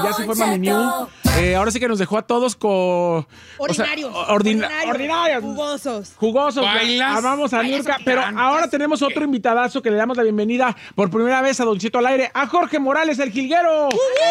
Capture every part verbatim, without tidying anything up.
ya se fue Mami New. Eh, ahora sí que nos dejó a todos con... Ordinarios. O sea, ordina ordinarios. ordinarios. Jugosos. Jugosos. Bailas. Amamos a Bailas Niurka. o Pero cantas. ahora tenemos otro invitadazo que le damos la bienvenida por primera vez a Don Cheto al aire, a Jorge Morales, el jilguero.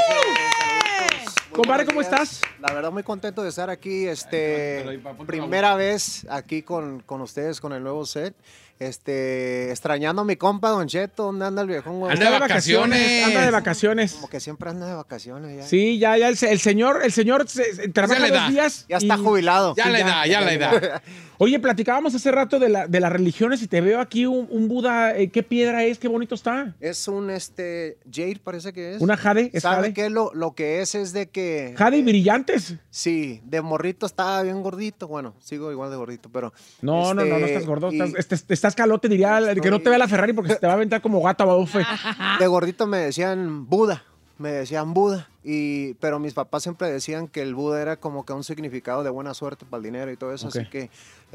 Compadre, ¿cómo estás? La verdad, muy contento de estar aquí. Este, primera vez aquí con, con ustedes, con el nuevo set. Este, extrañando a mi compa, Don Cheto. ¿Dónde anda el viejón? güey? Anda de vacaciones. Anda de vacaciones. Como que siempre anda de vacaciones. Ya, Sí, ya, ya el, el señor, el señor se, se- trabaja Ya le dos da. días. ya está y- jubilado. Ya Sí, la ya, edad, ya ya, la ya. edad. Oye, platicábamos hace rato de, la, de las religiones y te veo aquí un, un Buda. eh, ¿Qué piedra es? Qué bonito está. Es un este jade, parece que es. Una jade, es ¿Sabe jade. qué? Lo, lo que es es de que... Jade y brillantes. Sí, de morrito estaba bien gordito. Bueno, sigo igual de gordito, pero... No, no, no, no este, estás gordo. y Estás, estás, estás calote, diría el que no te vea la Ferrari porque se te va a aventar como gato a babufe. De gordito me decían Buda. Me decían Buda. Y, pero mis papás siempre decían que el Buda era como que un significado de buena suerte para el dinero y todo eso. Ok. Así que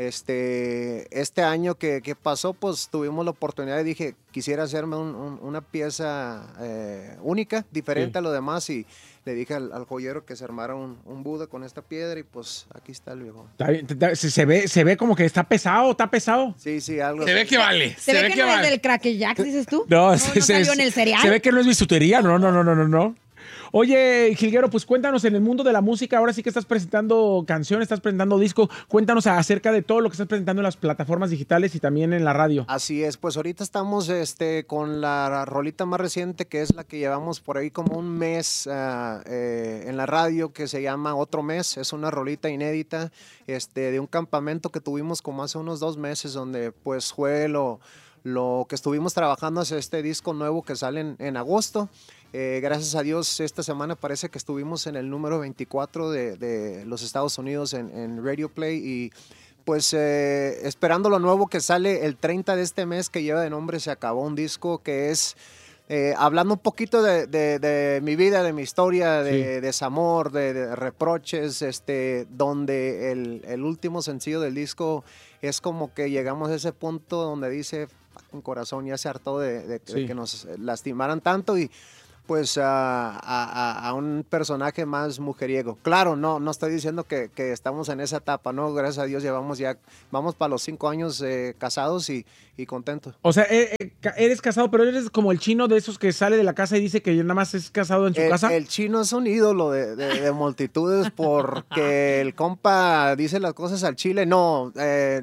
este, este año que, que pasó, pues tuvimos la oportunidad y dije, quisiera hacerme un- un- una pieza eh, única, diferente Sí. a lo demás. Y le dije al, al joyero que se armara un, un Buda con esta piedra y pues aquí está el viejo. Está bien, está- Se, se ve, se ve como que está pesado, está pesado. Sí, sí, algo. Se ve que vale. ¿Se, ve, que, no es del Cracker Jack, dices tú? No, no, se, no se- salió en el cereal. se ve que no es bisutería. No, no, no, no, no, no. Oye, Jilguero, pues cuéntanos en el mundo de la música. Ahora sí que estás presentando canciones, estás presentando disco. Cuéntanos acerca de todo lo que estás presentando en las plataformas digitales y también en la radio. Así es, pues ahorita estamos este, con la rolita más reciente, que es la que llevamos por ahí como un mes ah, eh, en la radio, que se llama Otro Mes. Es una rolita inédita este, de un campamento que tuvimos como hace unos dos meses, donde pues fue lo, lo que estuvimos trabajando hacia este disco nuevo que sale en, en agosto. Eh, gracias a Dios, esta semana parece que estuvimos en el número veinticuatro de, de los Estados Unidos en, en Radio Play y pues eh, esperando lo nuevo que sale el treinta de este mes, que lleva de nombre Se Acabó, un disco que es eh, hablando un poquito de, de- de mi vida, de mi historia, de Sí. desamor, de, de reproches, este, donde el, el último sencillo del disco es como que llegamos a ese punto donde dice, un corazón ya se hartó de, de- de Sí. que nos lastimaran tanto y pues a, a- a- a un personaje más mujeriego. Claro, no, no estoy diciendo que, que estamos en esa etapa, ¿no? Gracias a Dios llevamos ya, vamos para los cinco años eh, casados y, y contentos. O sea, eh, eh, ca- eres casado, pero eres como el chino de esos que sale de la casa y dice que nada más es casado en su El, casa. el chino es un ídolo de, de- de multitudes porque el compa dice las cosas al chile. No, eh,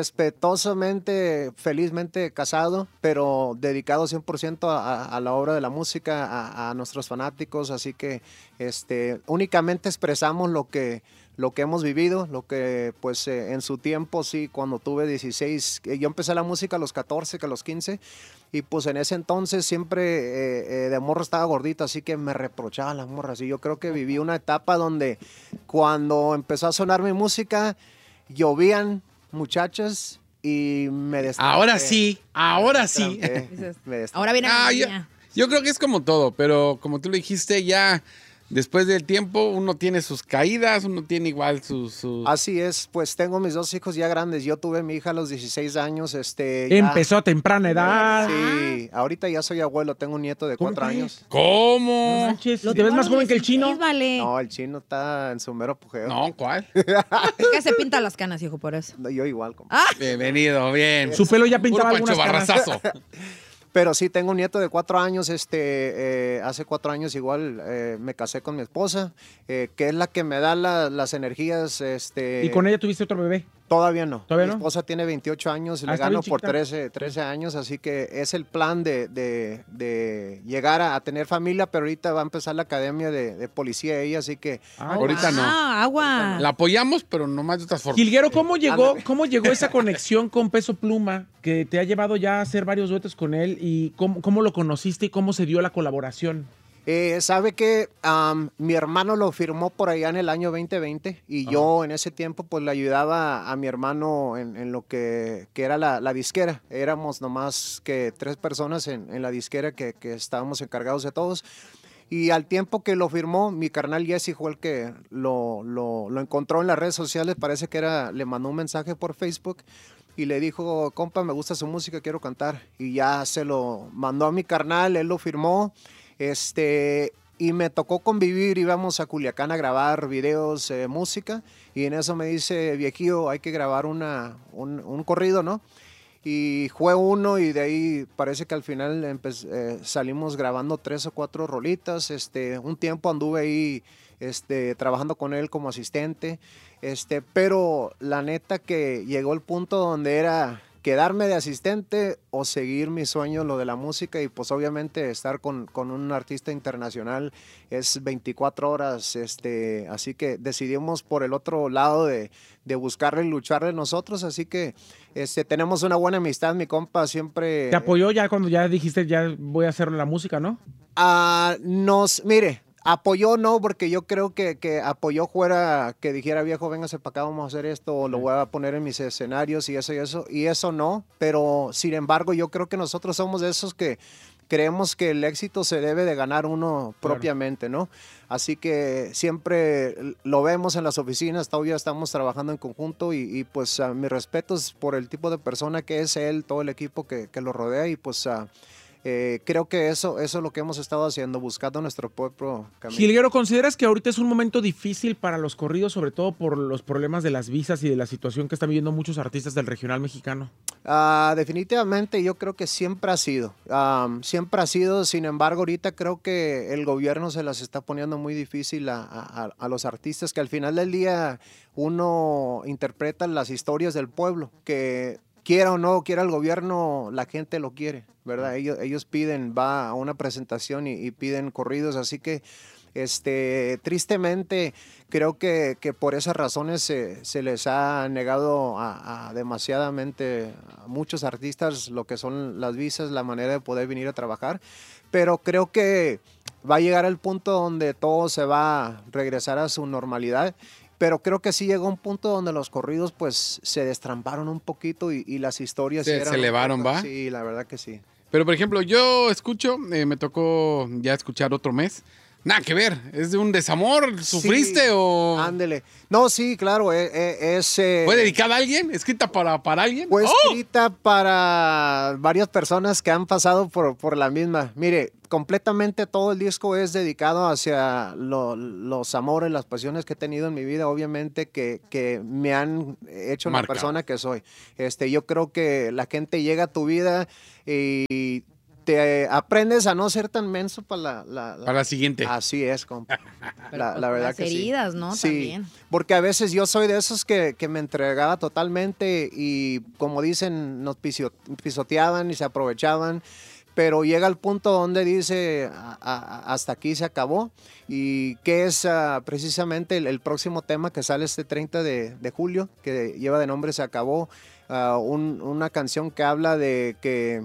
respetuosamente, felizmente casado, pero dedicado cien por ciento a, a la obra de la música, a, a nuestros fanáticos. Así que este, únicamente expresamos lo que, lo que hemos vivido, lo que pues eh, en su tiempo, sí, cuando tuve dieciséis, eh, yo empecé la música a los catorce, que a los quince. Y pues en ese entonces siempre eh, eh, de morro estaba gordito, así que me reprochaba las morras. Y yo creo que viví una etapa donde cuando empezó a sonar mi música, llovían muchachas y me destrampé. Ahora sí, ahora sí. Destrampé, Dices, me destrampé. Ahora viene Ah, la yo, niña. yo creo que es como todo, pero como tú lo dijiste, ya después del tiempo uno tiene sus caídas, uno tiene igual sus... sus- Así es, pues tengo mis dos hijos ya grandes. Yo tuve mi hija a los dieciséis años. Este, ya- Empezó a temprana edad. Sí, ahorita ya soy abuelo, tengo un nieto de ¿Cómo cuatro crees? años. No ¿Cómo? manches, Lo ¿te ves tuvo a más los joven que el chino? dieciséis, Vale. No, el chino está en su mero apogeo. No, ¿cuál? Es que se pinta las canas, hijo, por eso. No, yo igual. compa. Ah, Bienvenido, bien. Su pelo ya pintaba Puro Pancho algunas canas. Barrazazo. Pero sí, tengo un nieto de cuatro años. Este, eh, hace cuatro años igual eh, me casé con mi esposa, eh, que es la que me da la- las energías. Este, Y con ella tuviste otro bebé. Todavía no. ¿Todavía mi no? esposa tiene veintiocho años, Ah, le está gano bien por chiquita. trece, trece años, así que es el plan de, de- de llegar a, a tener familia, pero ahorita va a empezar la academia de, de policía ella, así que Ah, Ahorita no. Ah, agua. La apoyamos, pero no más de otras formas. Jilguero, ¿cómo llegó, ándale. ¿cómo llegó esa conexión con Peso Pluma que te ha llevado ya a hacer varios duetos con él y cómo, cómo lo conociste y cómo se dio la colaboración? Eh, sabe que am, mi hermano lo firmó por allá en el año veinte veinte y yo en ese tiempo pues le ayudaba a mi hermano en, en lo que, que era la, la disquera. Éramos nomás que tres personas en, en la disquera que, que estábamos encargados de todos. Y al tiempo que lo firmó, mi carnal Jesse fue el que lo, lo, lo encontró en las redes sociales. Parece que era, le mandó un mensaje por Facebook y le dijo, compa, me gusta su música, quiero cantar. Y ya se lo mandó a mi carnal, él lo firmó. Este, y me tocó convivir, íbamos a Culiacán a grabar videos, eh, música, y en eso me dice, viejillo, hay que grabar una, un, un corrido, ¿no? Y fue uno y de ahí parece que al final eh, salimos grabando tres o cuatro rolitas. Este, un tiempo anduve ahí este, trabajando con él como asistente, este, pero la neta que llegó el punto donde era quedarme de asistente o seguir mi sueño, lo de la música, y pues obviamente estar con, con un artista internacional es veinticuatro horas, este, así que decidimos por el otro lado de, de buscarle y lucharle nosotros, así que este, tenemos una buena amistad, mi compa siempre... ¿Te apoyó ya cuando ya dijiste ya voy a hacer la música, no? Ah, nos, mire... Apoyó no, porque yo creo que, que apoyó fuera que dijera, viejo, véngase para acá, vamos a hacer esto, o lo voy a poner en mis escenarios y eso y eso, y eso no, pero sin embargo yo creo que nosotros somos de esos que creemos que el éxito se debe de ganar uno propiamente, ¿no? Así que siempre lo vemos en las oficinas, todavía estamos trabajando en conjunto y, y pues uh, mis respetos por el tipo de persona que es él, todo el equipo que, que lo rodea y pues... Uh, Eh, creo que eso, eso es lo que hemos estado haciendo, buscando nuestro propio camino. Jilguero, ¿consideras que ahorita es un momento difícil para los corridos, sobre todo por los problemas de las visas y de la situación que están viviendo muchos artistas del regional mexicano? Uh, definitivamente yo creo que siempre ha sido, um, siempre ha sido, sin embargo ahorita creo que el gobierno se las está poniendo muy difícil a, a, a los artistas, que al final del día uno interpreta las historias del pueblo, que quiera o no quiera el gobierno, la gente lo quiere, ¿verdad? Ellos, ellos piden, va a una presentación y, y piden corridos, así que este, tristemente creo que, que por esas razones se, se les ha negado a, a demasiadamente a muchos artistas lo que son las visas, la manera de poder venir a trabajar, pero creo que va a llegar el punto donde todo se va a regresar a su normalidad. Pero creo que sí llegó un punto donde los corridos pues se destramparon un poquito y, y las historias se, eran se elevaron, poco, ¿va? Sí, la verdad que sí. Pero por ejemplo, yo escucho, eh, me tocó ya escuchar otro mes. Nada que ver, ¿es de un desamor? ¿Sufriste sí, o...? Ándele. No, sí, claro, es... es eh, ¿Fue dedicada a alguien? ¿Escrita para, para alguien? Fue ¡Oh! escrita para varias personas que han pasado por, por la misma. Mire, completamente todo el disco es dedicado hacia lo, los amores, las pasiones que he tenido en mi vida, obviamente, que, que me han hecho Marca. la persona que soy. Este, yo creo que la gente llega a tu vida y... te aprendes a no ser tan menso para la, la, la... Para la siguiente. Así es, compa. La, la verdad las que heridas, sí. ¿no? Sí, También. porque a veces yo soy de esos que, que me entregaba totalmente y como dicen, nos piso, pisoteaban y se aprovechaban, pero llega el punto donde dice, a, a, hasta aquí se acabó, y que es uh, precisamente el, el próximo tema que sale este treinta de, de julio, que lleva de nombre Se Acabó, uh, un, una canción que habla de que...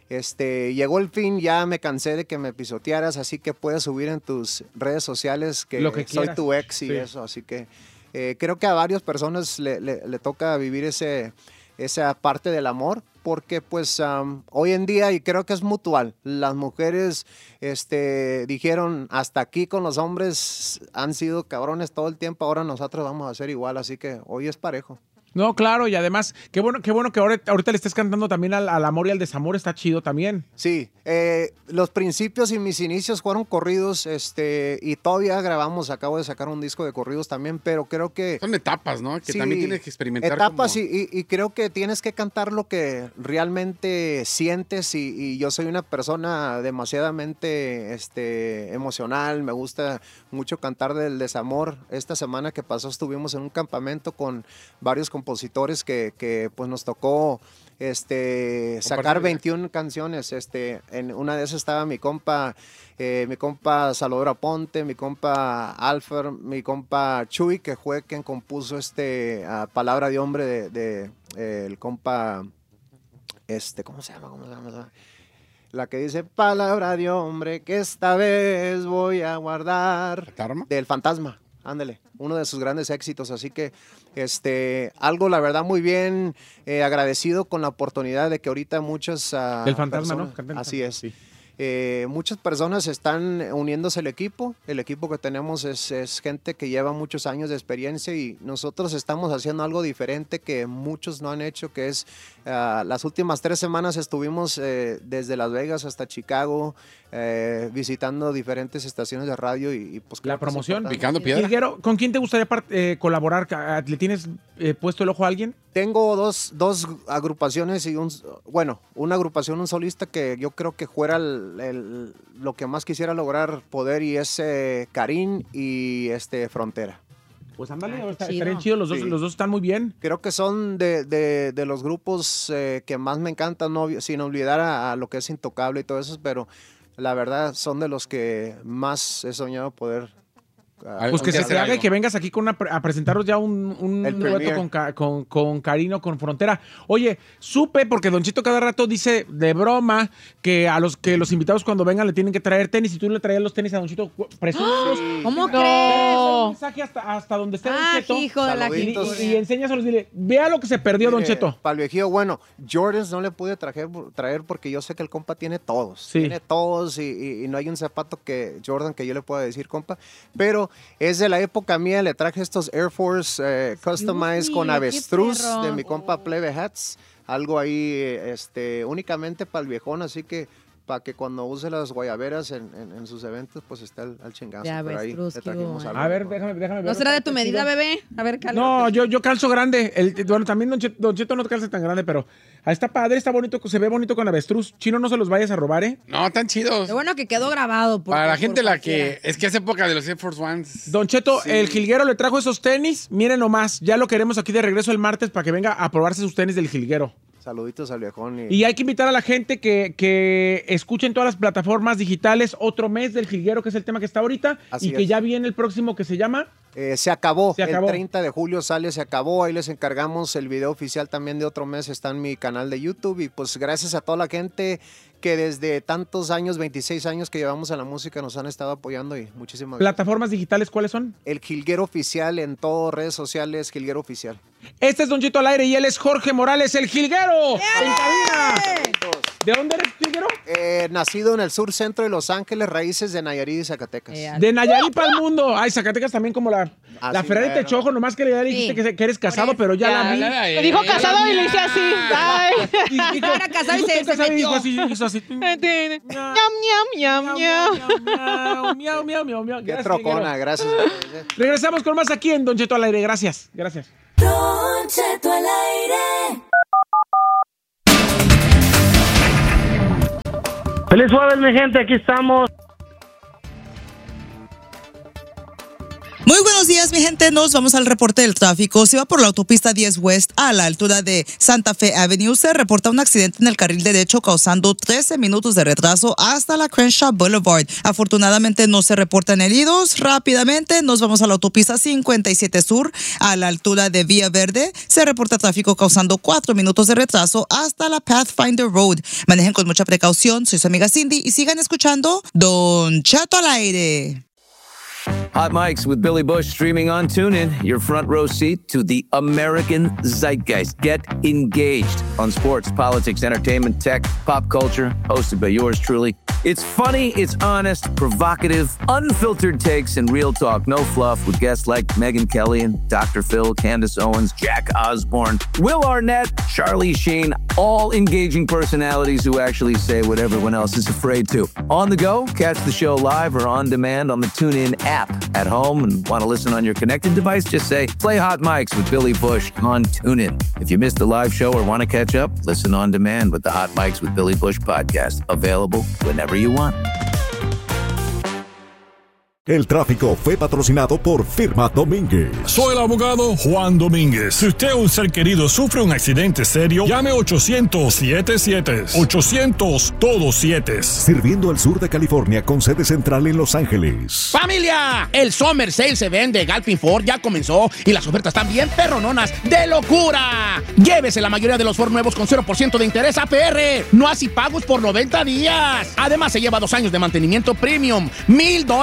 Este, llegó el fin, ya me cansé de que me pisotearas, así que puedes subir en tus redes sociales que, Lo que soy quieras. tu ex y Sí. eso, así que eh, creo que a varias personas le, le, le toca vivir ese, esa parte del amor, porque pues um, hoy en día, y creo que es mutual, las mujeres este, dijeron hasta aquí con los hombres, han sido cabrones todo el tiempo, ahora nosotros vamos a ser igual, así que hoy es parejo. No, claro, y además, qué bueno, qué bueno que ahora, ahorita le estés cantando también al, al amor y al desamor, está chido también. Sí, eh, los principios y mis inicios fueron corridos, este, y todavía grabamos, acabo de sacar un disco de corridos también, pero creo que... Son etapas, ¿no? Que sí, también tienes que experimentar. Etapas como... y, y, y creo que tienes que cantar lo que realmente sientes y, y yo soy una persona demasiadamente este, emocional, me gusta mucho cantar del desamor. Esta semana que pasó estuvimos en un campamento con varios compositores que, que pues nos tocó este, sacar veintiuna canciones. Este, en una de esas estaba mi compa, eh, mi compa Salvador Aponte, mi compa Alfer, mi compa Chuy, que fue quien compuso este uh, Palabra de Hombre de, de eh, el compa, este, ¿cómo se llama? ¿Cómo se llama? La que dice Palabra de Hombre que esta vez voy a guardar. ¿Fantasma? Del Fantasma. Ándale, uno de sus grandes éxitos, así que este, algo la verdad muy bien, eh, agradecido con la oportunidad de que ahorita muchas uh, Del Fantasma, personas, ¿no? Canta el así Fantasma, es, sí. Eh, muchas personas están uniéndose al equipo. El equipo que tenemos es, es gente que lleva muchos años de experiencia y nosotros estamos haciendo algo diferente que muchos no han hecho, que es uh, las últimas tres semanas estuvimos eh, desde Las Vegas hasta Chicago eh, visitando diferentes estaciones de radio y, y pues la promoción. Picando piedra. Jilguero, ¿con quién te gustaría eh, colaborar? ¿Le tienes eh, puesto el ojo a alguien? Tengo dos, dos agrupaciones y un, bueno, una agrupación, un solista que yo creo que fuera el, el, lo que más quisiera lograr poder y es eh, Karim y este Frontera. Pues ándale, Ay, está, chido. estarían chidos, los, sí. dos, los dos están muy bien. Creo que son de, de, de los grupos eh, que más me encantan, no, sin olvidar a, a lo que es Intocable y todo eso, pero la verdad son de los que más he soñado poder. Uh, pues que se te haga y que vengas aquí con una, a presentaros ya un, un dueto con, con, con Karino, con Frontera. Oye, supe, porque Don Cheto cada rato dice de broma que a los que los invitados cuando vengan le tienen que traer tenis y tú le traías los tenis a Don Cheto. Presúmelos. ¿Cómo no. crees? Un mensaje hasta, hasta donde esté ah, Don Cheto. Hijo de la y, y, y enséñaselos, dile, vea lo que se perdió Don Cheto. Para el viejillo, bueno, Jordans no le pude traer, traer porque yo sé que el compa tiene todos. Sí. Tiene todos y, y, y no hay un zapato que Jordan que yo le pueda decir, compa. Pero es de la época mía, le traje estos Air Force eh, Customized Uy, con avestruz perro. de mi compa Plebe Hats. Algo ahí este, únicamente para el viejón, así que para que cuando use las guayaberas en, en, en sus eventos, pues está al, al chingazo. Ya Pero ves, ahí Trus, le trajimos algo. A ver, déjame, déjame ver. ¿No será de tu medida, bebé? A ver, calma. No, yo, yo calzo grande. El, bueno, también Don Cheto, Don Cheto no calza tan grande, pero ahí está padre, está bonito, se ve bonito con avestruz. Chino, no se los vayas a robar, ¿eh? No, tan chidos. Qué bueno que quedó grabado. Por, Para la por gente la cualquiera. que... Es que es época de los Air Force Ones. Don Cheto, Sí. el Jilguero le trajo esos tenis. Miren nomás, ya lo queremos aquí de regreso el martes para que venga a probarse sus tenis del Jilguero. Saluditos al viejón. Y, Y hay que invitar a la gente que, que escuchen todas las plataformas digitales otro mes del Jilguero, que es el tema que está ahorita, Así y que es. ya viene el próximo que se llama... Eh, se acabó. Se acabó. El treinta de julio sale, se acabó. Ahí les encargamos el video oficial también de otro mes. Está en mi canal de YouTube. Y pues gracias a toda la gente que desde tantos años, veintiséis años que llevamos a la música, nos han estado apoyando y muchísimas gracias. ¿Plataformas digitales cuáles son? El Jilguero Oficial en todas redes sociales, Jilguero Oficial. Este es Don Cheto al aire y él es Jorge Morales, el Jilguero. En cabina. ¿De dónde eres, Jilguero? Eh, nacido en el sur centro de Los Ángeles, raíces de Nayarit y Zacatecas. Eh, De Nayarit para el mundo. Ay, Zacatecas también como la, Así la Ferrari mero. Techojo, nomás que ya le dijiste Sí. que, que eres casado, Por eso. pero ya, Ya, la vi. Me Me dijo casado y le hice así. Ay. Y dijo, Era casado y dijo, se- "Estoy se casado", y metió. dijo así, hizo así. Ñam, ñam, ñam, ñam. Miau, miau, miau, miau, miau. Qué Gracias, trocona, Jilguero. gracias. Regresamos con más aquí en Don Cheto al aire. Gracias, gracias. Don Cheto al aire. Feliz jueves, mi gente, aquí estamos. Muy buenos días, mi gente. Nos vamos al reporte del tráfico. Se va por la autopista diez West a la altura de Santa Fe Avenue. Se reporta un accidente en el carril derecho causando trece minutos de retraso hasta la Crenshaw Boulevard. Afortunadamente no se reportan heridos. Rápidamente nos vamos a la autopista cincuenta y siete Sur a la altura de Vía Verde. Se reporta tráfico causando cuatro minutos de retraso hasta la Pathfinder Road. Manejen con mucha precaución. Soy su amiga Cindy y sigan escuchando Don Cheto al aire. Hot Mics with Billy Bush streaming on TuneIn, your front row seat to the American zeitgeist. Get engaged on sports, politics, entertainment, tech, pop culture, hosted by yours truly. It's funny, it's honest, provocative, unfiltered takes, and real talk. No fluff with guests like Megyn Kelly and Doctor Phil, Candace Owens, Jack Osborne, Will Arnett, Charlie Sheen, all engaging personalities who actually say what everyone else is afraid to. On the go, catch the show live or on demand on the TuneIn app. At home and want to listen on your connected device, just say, play Hot Mics with Billy Bush on TuneIn. If you missed the live show or want to catch up, listen on demand with the Hot Mics with Billy Bush podcast. Available whenever you want. El tráfico fue patrocinado por Firma Domínguez. Soy el abogado Juan Domínguez. Si usted o un ser querido sufre un accidente serio, llame ochocientos siete siete. ochocientos todos siete. Sirviendo al sur de California con sede central en Los Ángeles. ¡Familia! El Summer Sales Event de Galpin Ford ya comenzó y las ofertas están bien perrononas de locura. Llévese la mayoría de los Ford nuevos con cero por ciento de interés A P R. No así pagos por noventa días. Además, se lleva dos años de mantenimiento premium, mil dólares para su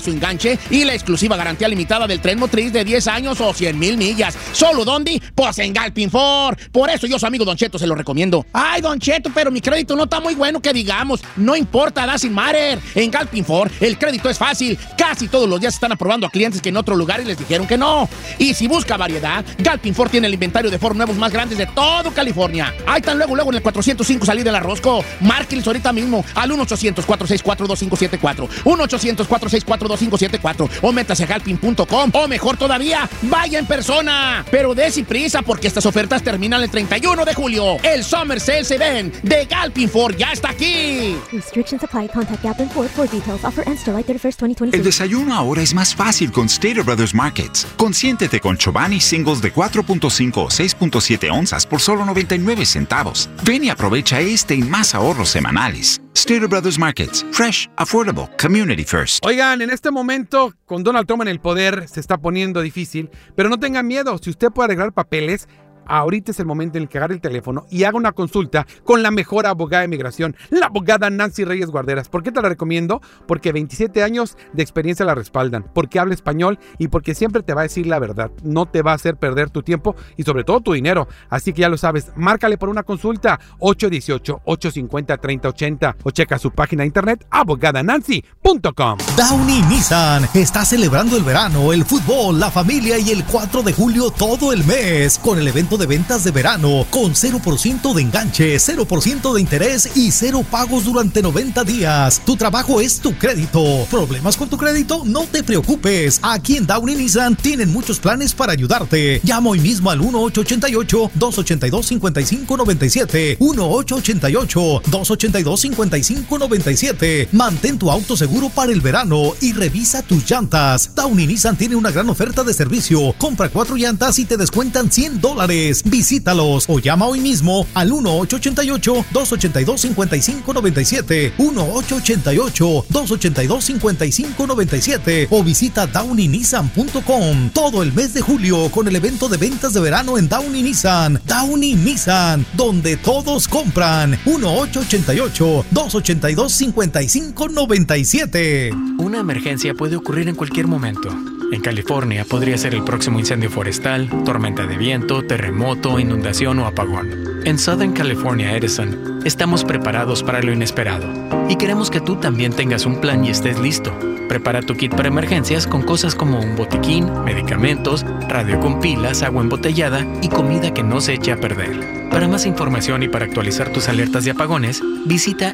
su enganche y la exclusiva garantía limitada del tren motriz de diez años o cien mil millas. ¿Solo dónde? Pues en Galpin Ford. Por eso yo, su amigo Don Cheto, se lo recomiendo. Ay, Don Cheto, pero mi crédito no está muy bueno que digamos. No importa, doesn't matter. En Galpin Ford el crédito es fácil. Casi todos los días están aprobando a clientes que en otro lugar y les dijeron que no. Y si busca variedad, Galpin Ford tiene el inventario de Ford nuevos más grandes de todo California. Ahí están luego, luego en el cuatrocientos cinco salida de la Rosco. Márquenles ahorita mismo al uno ochocientos, cuatro seis cuatro, dos cinco siete cuatro. uno ochocientos, cuatro seis cuatro, dos cinco siete cuatro. O métase a galpin punto com. O mejor todavía, vaya en persona. Pero dése prisa porque estas ofertas terminan el treinta y uno de julio. El Summer Sales Event de Galpin Ford ya está aquí. Restrictions apply. Contact Galpin Ford for details. Offer ends July thirty-first, twenty twenty-three. El desayuno ahora es más fácil con Stater Brothers Markets. Consiéntete con Chobani Singles de cuatro punto cinco o seis punto siete onzas por solo noventa y nueve centavos. Ven y aprovecha este y más ahorros semanales. Stater Brothers Markets. Fresh, affordable, community first. Oigan, en este momento, con Donald Trump en el poder, se está poniendo difícil, pero no tengan miedo. Si usted puede arreglar papeles, ahorita es el momento en el que agarre el teléfono y haga una consulta con la mejor abogada de migración, la abogada Nancy Reyes Guarderas. ¿Por qué te la recomiendo? Porque veintisiete años de experiencia la respaldan, porque habla español y porque siempre te va a decir la verdad. No te va a hacer perder tu tiempo y sobre todo tu dinero. Así que ya lo sabes, márcale por una consulta ocho uno ocho, ocho cinco cero, tres cero ocho cero o checa su página de internet abogada nancy punto com. Downey Nissan está celebrando el verano, el fútbol, la familia y el cuatro de julio todo el mes con el evento de ventas de verano con cero por ciento de enganche, cero por ciento de interés y cero pagos durante noventa días. Tu trabajo es tu crédito. ¿Problemas con tu crédito? No te preocupes. Aquí en Downey Nissan tienen muchos planes para ayudarte. Llama hoy mismo al uno ocho ocho ocho, dos ocho dos, cinco cinco nueve siete. uno ocho ocho ocho, dos ocho dos, cinco cinco nueve siete. Mantén tu auto seguro para el verano y revisa tus llantas. Downey Nissan tiene una gran oferta de servicio. Compra cuatro llantas y te descuentan cien dólares. Visítalos o llama hoy mismo al uno ocho ocho ocho, dos ocho dos, cinco cinco nueve siete. uno ocho ocho ocho, dos ocho dos, cinco cinco nueve siete o visita downey nissan punto com. Todo el mes de julio con el evento de ventas de verano en Downey Nissan. Downey Nissan, donde todos compran. uno ocho ocho ocho, dos ocho dos, cinco cinco nueve siete. Una emergencia puede ocurrir en cualquier momento. En California podría ser el próximo incendio forestal, tormenta de viento, terremoto, inundación o apagón. En Southern California Edison, estamos preparados para lo inesperado y queremos que tú también tengas un plan y estés listo. Prepara tu kit para emergencias con cosas como un botiquín, medicamentos, radio con pilas, agua embotellada y comida que no se eche a perder. Para más información y para actualizar tus alertas de apagones, visita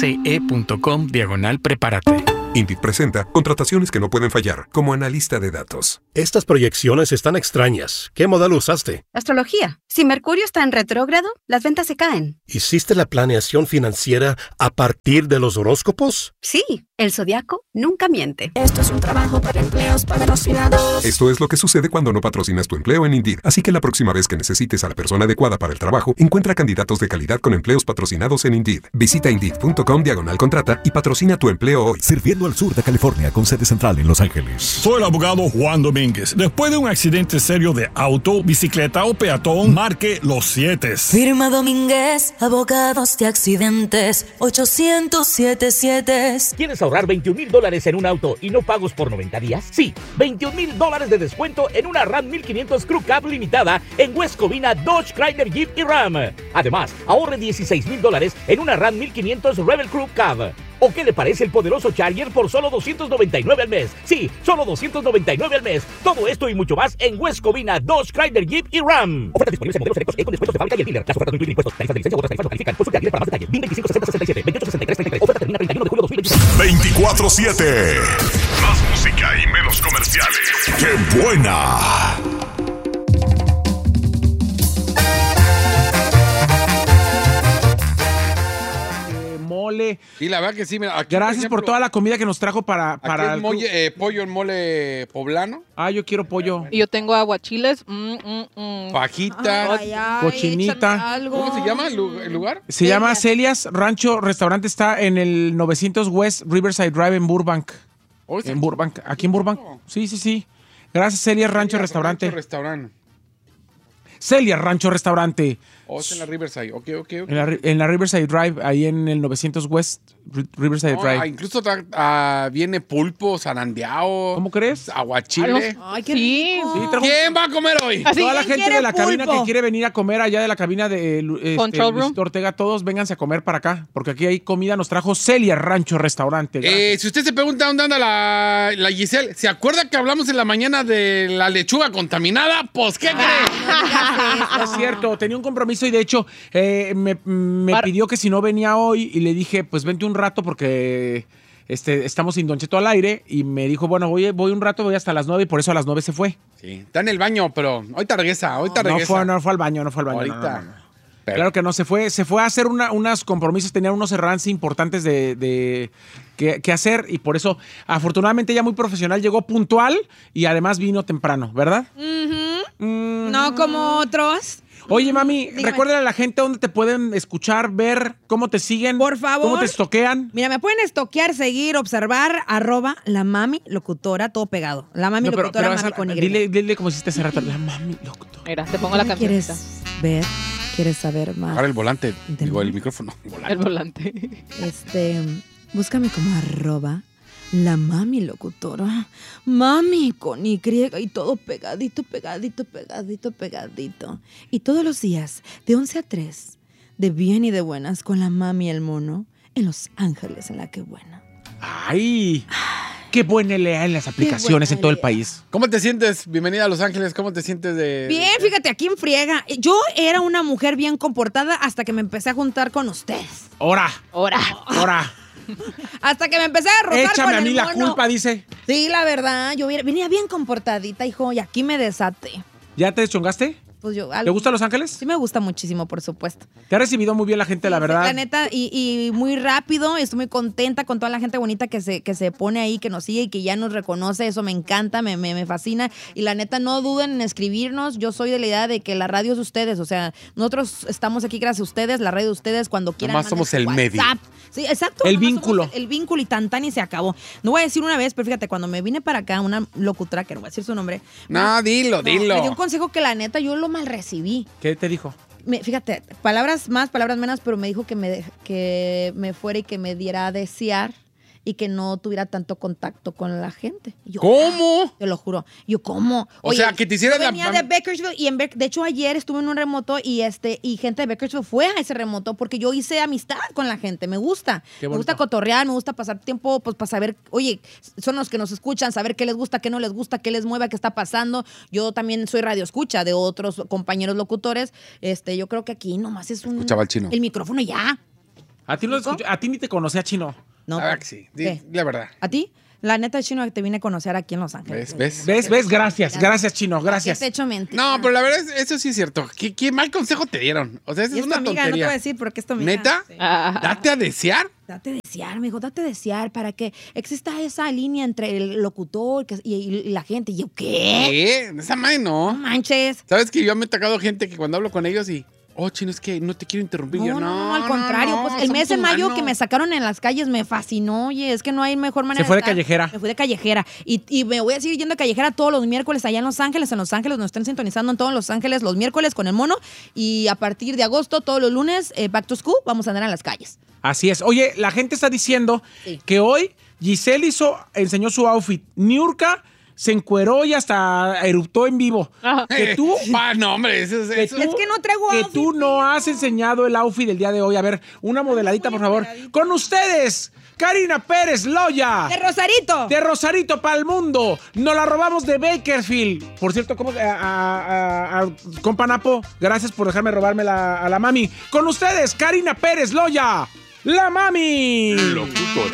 sce.com diagonal prepárate. Indeed presenta contrataciones que no pueden fallar, como analista de datos. Estas proyecciones están extrañas. ¿Qué modelo usaste? Astrología. Si Mercurio está en retrógrado, las ventas se caen. ¿Hiciste la planeación financiera a partir de los horóscopos? Sí, el zodiaco nunca miente. Esto es un trabajo para empleos patrocinados. Esto es lo que sucede cuando no patrocinas tu empleo en Indeed. Así que la próxima vez que necesites a la persona adecuada para el trabajo, encuentra candidatos de calidad con empleos patrocinados en Indeed. Visita indeed punto com diagonal contrata y patrocina tu empleo hoy. Sirviendo al sur de California con sede central en Los Ángeles. Soy el abogado Juan Domínguez. Después de un accidente serio de auto, bicicleta o peatón, marque los siete. Firma Domínguez, abogados de accidentes, ochocientos setenta y siete. ¿Quieres ahorrar veintiún mil dólares en un auto y no pagos por noventa días? Sí, veintiún mil dólares de descuento en una RAM mil quinientos Crew Cab limitada en West Covina, Dodge, Chrysler, Jeep y Ram. Además, ahorre dieciséis mil dólares en una RAM mil quinientos Rebel Crew Cab. ¿O qué le parece el poderoso Charger por solo doscientos noventa y nueve al mes? Sí, solo doscientos noventa y nueve al mes. Todo esto y mucho más en West Covina, Dodge, Chrysler, Jeep y Ram. Ofertas disponibles en modelos selectos y con descuentos de fábrica y el dealer. Las ofertas no incluyen impuestos, tarifas de licencia u otras tarifas no califican. Consulta al dealer para más detalles. B I N veinticinco sesenta sesenta y siete, veintiocho sesenta y tres treinta y tres. Oferta termina treinta y uno de julio de dos mil veintiséis. veinticuatro siete. Más música y menos comerciales. ¡Qué buena! Mole. Sí, la verdad que sí. Mira, aquí, Gracias por, ejemplo, por toda la comida que nos trajo para... para aquí es molle, eh, pollo en mole poblano. Ah, yo quiero pollo. Y yo tengo aguachiles. Mm, mm, mm. Fajita. Ay, ay, cochinita. algo. ¿Cómo se llama el lugar? Se Celia. llama Celia's Rancho Restaurante. Está en el novecientos West Riverside Drive en Burbank. Oh, en Burbank. Aquí en Burbank. Sí, sí, sí. Gracias, Celia's Rancho Celia, Restaurante. Rancho Restaurante. Celia's Rancho Restaurante. O es en la Riverside, ok, ok, ok. En la, en la Riverside Drive, ahí en el novecientos West Riverside No, Drive. ah, incluso ah, viene pulpo, zarandeado. ¿Cómo crees? Aguachile. Ay, qué rico. Sí, trajo- ¿Quién va a comer hoy? Así, Toda la ¿quién gente quiere de la cabina pulpo? que quiere venir a comer allá de la cabina de este, Control Room. Luisito Ortega, todos vénganse a comer para acá, porque aquí hay comida, nos trajo Celia Rancho Restaurante. Eh, si usted se pregunta dónde anda la, la Giselle, ¿se acuerda que hablamos en la mañana de la lechuga contaminada? Pues, ¿qué cree? No es cierto, tenía un compromiso y de hecho eh, me, me pidió que si no venía hoy y le dije, pues vente un rato porque este, estamos sin Don Cheto al aire y me dijo, bueno, voy, voy un rato, voy hasta las nueve y por eso a las nueve se fue. Sí, está en el baño, pero ahorita regresa, ahorita No regresa. fue, no fue al baño, no fue al baño. Ahorita. no, no, no. Pero, claro que no, se fue, se fue a hacer una, unos compromisos, tenía unos errantes importantes de, de que, que hacer y por eso, afortunadamente ella muy profesional, llegó puntual y además vino temprano, ¿verdad? Ujú. No como otros. Oye, mami, Dígame. recuérdale a la gente dónde te pueden escuchar, ver, cómo te siguen. Por favor. Cómo te estoquean. Mira, me pueden estoquear, seguir, observar, arroba la mami locutora, todo pegado. La mami No, pero, locutora, pero mami esa- con Y. dile, dile como hiciste hace rato, la mami locutora. Mira, te pongo la ¿Qué cancioncita. ¿Quieres ver? ¿Quieres saber más? Agarra el volante, digo, el micrófono. El volante. Este, búscame como arroba la mami locutora. Mami con Y y todo pegadito, pegadito, pegadito, pegadito. Y todos los días, de once a tres, de bien y de buenas, con la mami y el mono, en Los Ángeles, en la que buena. ¡Ay! ¡Qué buena lea en las aplicaciones buena en todo el lea. país! ¿Cómo te sientes? Bienvenida a Los Ángeles, ¿cómo te sientes de...? Bien, fíjate, aquí en friega. Yo era una mujer bien comportada hasta que me empecé a juntar con ustedes. ¡Hora! Ahora. ¡Hora! Hasta que me empecé a rozar Échame con a el mí la mono. culpa, dice. Sí, la verdad, yo vi- venía bien comportadita, hijo, y aquí me desaté. ¿Ya te deschongaste? Pues yo, ¿Te gusta Los Ángeles? Sí me gusta muchísimo, por supuesto. Te ha recibido muy bien la gente, la verdad. La neta, y, y muy rápido, estoy muy contenta con toda la gente bonita que se, que se pone ahí, que nos sigue y que ya nos reconoce, eso me encanta, me, me, me fascina. Y la neta, no duden en escribirnos, yo soy de la idea de que la radio es de ustedes, o sea, nosotros estamos aquí gracias a ustedes, la radio de ustedes, cuando quieran. Nomás somos manden el su medio. WhatsApp. Sí, exacto. El nomás vínculo. somos El, el vínculo y tan tan y se acabó. No voy a decir una vez, pero fíjate, cuando me vine para acá, una locutora, que no voy a decir su nombre. No, dilo, no, dilo. Me dio un consejo que la neta yo lo mal recibí. ¿Qué te dijo? Me- fíjate, palabras más, palabras menos, pero me dijo que me, de- que me fuera y que me diera a desear y que no tuviera tanto contacto con la gente. Y yo, ¿Cómo? "Ah", te lo juro. Yo, ¿cómo? O sea, que te hicieras yo la- venía de Bakersfield y en Ber- de hecho ayer estuve en un remoto y este y gente de Bakersfield fue a ese remoto porque yo hice amistad con la gente. Me gusta. Qué Me bonito. gusta cotorrear, me gusta pasar tiempo pues para saber, oye, son los que nos escuchan, saber qué les gusta, qué no les gusta, qué les mueve, qué está pasando. Yo también soy radio escucha de otros compañeros locutores. Este, yo creo que aquí nomás es un Escuchaba al chino. el micrófono y ya. A ti, no escucha- a ti ni te conocía, Chino. No. La verdad que sí, di- ¿Qué? la verdad. ¿A ti? La neta, Chino, que te vine a conocer aquí en Los Ángeles. ¿Ves? ¿Ves? ¿Ves? ¿Ves? Gracias. Gracias, Chino. Gracias. Te he hecho mentir. No, pero la verdad, es- eso sí es cierto. ¿Qué, qué mal consejo te dieron? O sea, esa Y es es tu una amiga, no te tontería. voy a decir porque es tu amiga. ¿Neta? Sí. ¿Date a desear? Date desear, me dijo, date desear para que exista esa línea entre el locutor que- y, y la gente. Y yo, ¿qué? ¿Qué? Esa madre no. No manches. ¿Sabes que yo me he tocado gente que cuando hablo con ellos y... Oh, Chino, es que no te quiero interrumpir. No, Yo, no, no, no, al contrario. no, pues el somos mes de mayo humanos. que me sacaron en las calles me fascinó. Oye, es que no hay mejor manera Se fue de estar. callejera. Me fui de callejera. Y, y me voy a seguir yendo de callejera todos los miércoles allá en Los Ángeles. En Los Ángeles nos están sintonizando en todos Los Ángeles los miércoles con el mono. Y a partir de agosto, todos los lunes, eh, back to school, vamos a andar en las calles. Así es. Oye, la gente está diciendo Sí. que hoy Giselle hizo, enseñó su outfit. Niurka se encueró y hasta eruptó en vivo. Que tú, Ah, no, hombre, eso es... que eso- tú- Es que no traigo que outfit, tú no has enseñado el outfit del día de hoy. A ver, una modeladita, por favor. Con ustedes, Karina Pérez Loya. ¡De Rosarito! De Rosarito para el mundo. Nos la robamos de Bakersfield. Por cierto, ¿cómo? A, a- a- a- compa Napo, gracias por dejarme robarme la, a la mami. Con ustedes, Karina Pérez Loya. La mami. Locutora.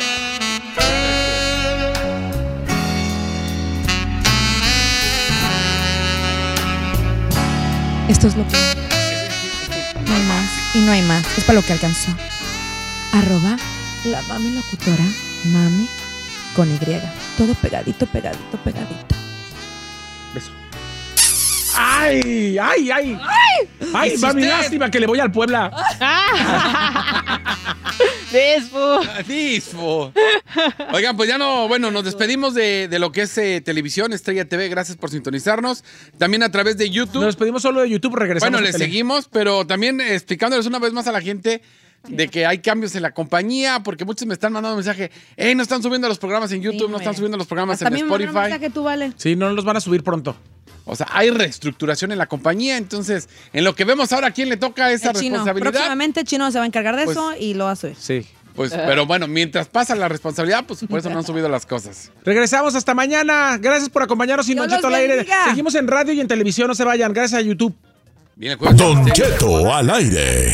Esto es lo que... No hay más. Y no hay más. Es para lo que alcanzó. Arroba la mami locutora. Mami con Y. Todo pegadito, pegadito, pegadito. Beso. ¡Ay! ¡Ay, ay! ¡Ay, ¿Y si mami, usted- lástima que le voy al Puebla! Disfo. Disfo. Oigan, pues ya no, bueno, nos despedimos de, de lo que es eh, televisión, Estrella T V. Gracias por sintonizarnos. También a través de YouTube. Nos despedimos solo de YouTube, regresamos. Bueno, a le tele. seguimos, pero también eh, explicándoles una vez más a la gente de que hay cambios en la compañía, porque muchos me están mandando mensaje, hey, no están subiendo los programas en YouTube, Sí, no están güey. subiendo los programas Hasta en a mí me mandaron Spotify. mensaje que tú, vale. Sí, no los van a subir pronto. O sea, hay reestructuración en la compañía, entonces, en lo que vemos ahora, ¿a quién le toca esa El Chino. responsabilidad? Próximamente Chino se va a encargar de Pues- eso y lo va a subir. Sí. Pues, pero bueno, mientras pasa la responsabilidad, pues por eso no han subido las cosas. Regresamos hasta mañana. Gracias por acompañarnos y Dios Don Cheto los al aire. bendiga. Seguimos en radio y en televisión, no se vayan. Gracias a YouTube. Viene el jueves. Don Cheto al aire.